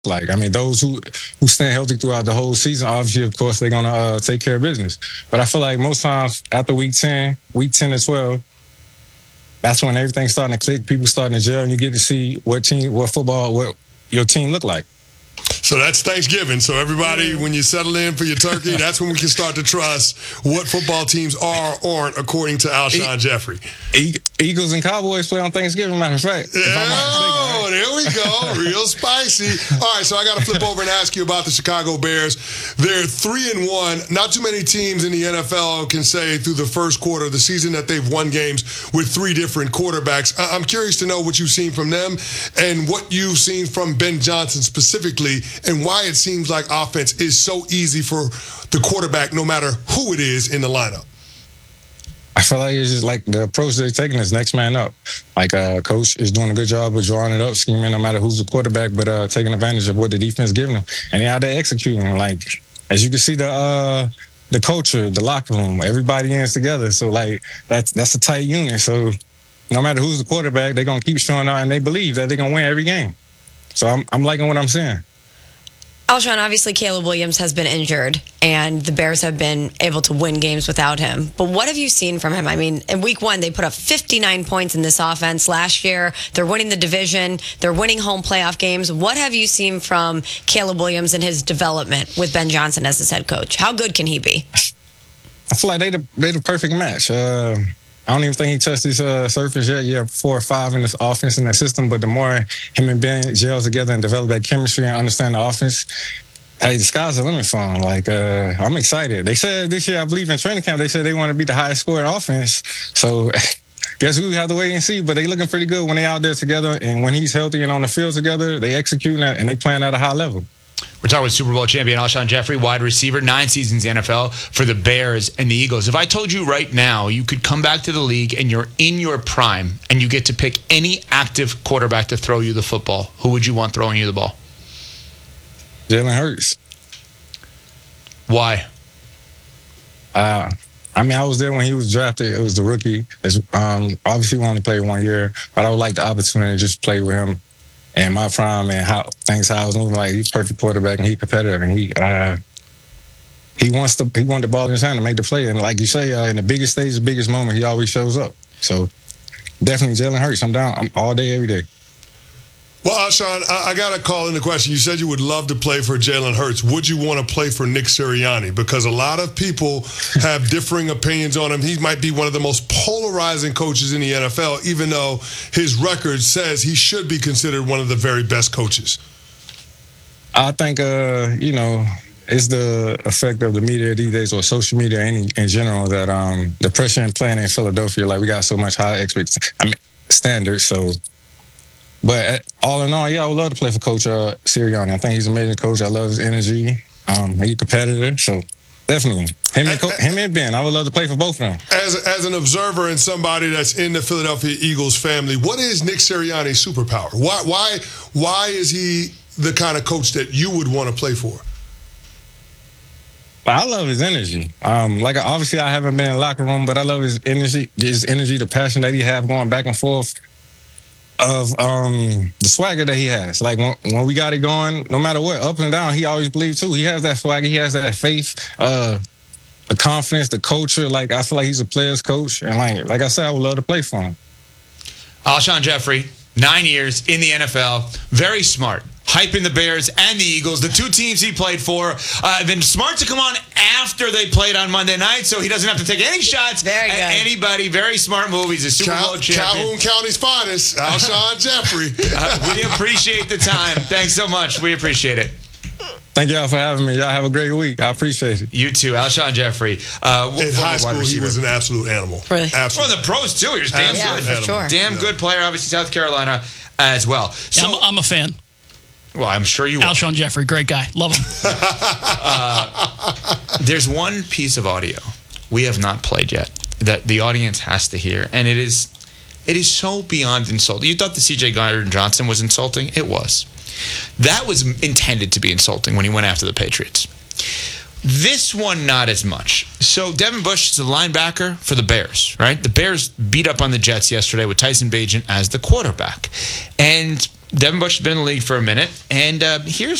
like. I mean, those who stay healthy throughout the whole season, obviously, of course, they're gonna take care of business. But I feel like most times after week 10 to 12, that's when everything's starting to click. People starting to gel, and you get to see what your team look like. So that's Thanksgiving. So everybody, when you settle in for your turkey, that's when we can start to trust what football teams are or aren't, according to Alshon Jeffrey. Eagles and Cowboys play on Thanksgiving, matter of fact. Oh, there we go. Real spicy. All right, so I got to flip over and ask you about the Chicago Bears. They're 3-1. Not too many teams in the NFL can say through the first quarter of the season that they've won games with 3 different quarterbacks. I'm curious to know what you've seen from them and what you've seen from Ben Johnson specifically, and why it seems like offense is so easy for the quarterback, no matter who it is in the lineup. I feel like it's just like the approach they're taking is next man up. Like, coach is doing a good job of drawing it up, scheming no matter who's the quarterback, but taking advantage of what the defense is giving them. And they're out there executing. Like, as you can see, the culture, the locker room, everybody is together. So, like, that's a tight unit. So, no matter who's the quarterback, they're going to keep showing out, and they believe that they're going to win every game. So, I'm liking what I'm seeing. Alshon, obviously Caleb Williams has been injured, and the Bears have been able to win games without him. But what have you seen from him? I mean, in week 1, they put up 59 points in this offense. Last year, they're winning the division. They're winning home playoff games. What have you seen from Caleb Williams and his development with Ben Johnson as his head coach? How good can he be? I feel like they the perfect match. I don't even think he touched his surface yet. Yeah, 4 or 5 in this offense in that system. But the more him and Ben gel together and develop that chemistry and understand the offense, hey, the sky's the limit for him. Like, I'm excited. They said this year, I believe in training camp, they said they want to be the highest scoring offense. So guess we have to wait and see. But they looking pretty good when they out there together. And when he's healthy and on the field together, they executing that and they playing at a high level. We're talking with Super Bowl champion Alshon Jeffrey, wide receiver, 9 seasons in the NFL for the Bears and the Eagles. If I told you right now you could come back to the league and you're in your prime and you get to pick any active quarterback to throw you the football, who would you want throwing you the ball? Jalen Hurts. Why? I mean, I was there when he was drafted. It was the rookie. Obviously, we only played 1 year, but I would like the opportunity to just play with him and my prime and how I was moving. Like, he's a perfect quarterback and he's competitive and he wants the ball in his hand to make the play. And like you say, in the biggest stage, the biggest moment, he always shows up. So definitely Jalen Hurts. I'm down. I'm all day, every day. Well, Alshon, I got to call in the question. You said you would love to play for Jalen Hurts. Would you want to play for Nick Sirianni? Because a lot of people have differing opinions on him. He might be one of the most polarizing coaches in the NFL, even though his record says he should be considered one of the very best coaches. I think, it's the effect of the media these days, or social media in general, that the pressure in playing in Philadelphia, like, we got so much high standards, so... But all in all, yeah, I would love to play for Coach Sirianni. I think he's an amazing coach. I love his energy. He's a competitor, so definitely. Him and Ben, I would love to play for both of them. As an observer and somebody that's in the Philadelphia Eagles family, what is Nick Sirianni's superpower? Why is he the kind of coach that you would want to play for? I love his energy. Obviously, I haven't been in the locker room, but I love his energy, the passion that he have going back and forth. Of the swagger that he has. Like, when we got it going, no matter what, up and down, he always believed too. He has that swagger, he has that faith, the confidence, the culture. Like, I feel like he's a player's coach, and like I said, I would love to play for him. Alshon Jeffrey, 9 years in the NFL, very smart. Hyping the Bears and the Eagles, the 2 teams he played for. Been smart to come on after they played on Monday night, so he doesn't have to take any shots at anybody. Very smart move. He's a Super Bowl champion. Calhoun County's finest, Alshon Jeffrey. We appreciate the time. Thanks so much. We appreciate it. Thank y'all for having me. Y'all have a great week. I appreciate it. You too. Alshon Jeffrey. In high school, he was an absolute animal. Really? Absolutely. Well, the pros too. He was damn good. For sure. Damn good player, obviously, South Carolina as well. So, yeah, I'm a fan. Well, I'm sure you will. Alshon Jeffrey, great guy. Love him. There's one piece of audio we have not played yet that the audience has to hear, and it is so beyond insulting. You thought the C.J. Gardner-Johnson was insulting? It was. That was intended to be insulting when he went after the Patriots. This one, not as much. So Devin Bush is a linebacker for the Bears, right? The Bears beat up on the Jets yesterday with Tyson Bagent as the quarterback. And Devin Bush has been in the league for a minute, and here's